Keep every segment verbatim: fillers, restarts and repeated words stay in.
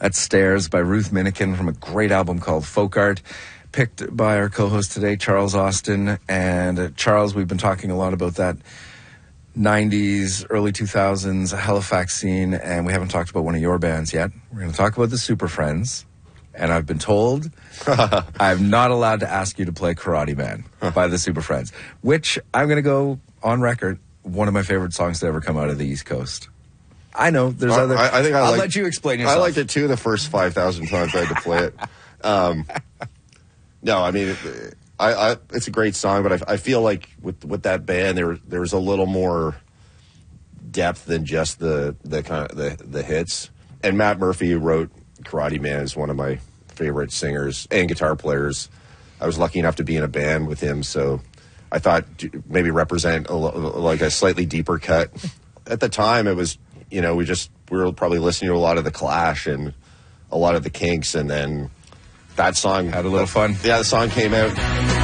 That's Stairs by Ruth Minikin from a great album called Folk Art, picked by our co-host today, Charles Austin. And uh, Charles, we've been talking a lot about that nineties, early two thousands Halifax scene, and we haven't talked about one of your bands yet. We're going to talk about the Super Friends. And I've been told I'm not allowed to ask you to play Karate Man by the Super Friends, which I'm going to go on record, one of my favorite songs to ever come out of the East Coast. I know there's I, other. I, I think I I'll liked, let you explain yourself. I liked it too the first five thousand times I had to play it. Um, no, I mean, it, I, I, it's a great song, but I, I feel like with with that band, there there was a little more depth than just the the kind of the the hits. And Matt Murphy, who wrote Karate Man, is one of my favorite singers and guitar players. I was lucky enough to be in a band with him, so I thought maybe represent a, like a slightly deeper cut. At the time, it was. You know, we just, we were probably listening to a lot of The Clash and a lot of the Kinks, and then that song... Had a little fun. Yeah, the song came out.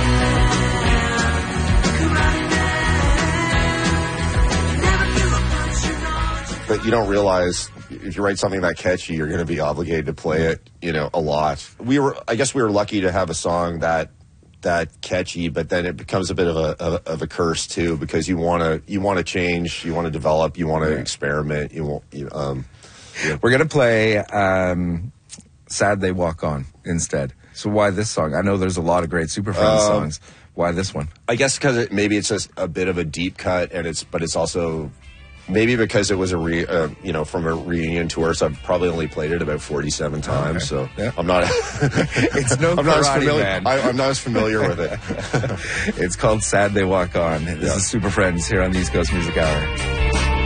But you don't realize, if you write something that catchy, you're going to be obligated to play it, you know, a lot. We were, I guess we were lucky to have a song that that catchy, but then it becomes a bit of a of, of a curse too, because you want to you want to change, you want to develop, you want to experiment. You want. You, um, yeah. We're gonna play um, "Sad They Walk On" instead. So why this song? I know there's a lot of great Super Friends um, songs. Why this one? I guess because it, maybe it's just a bit of a deep cut, and it's but it's also. Maybe because it was a re, uh, you know, from a reunion tour, so I've probably only played it about forty-seven times. Okay. So yeah. I'm not. It's no I'm Karate not as familiar, Man. I, I'm not as familiar with it. It's called "Sad They Walk On." This yeah. is Super Friends here on the East Coast Music Hour.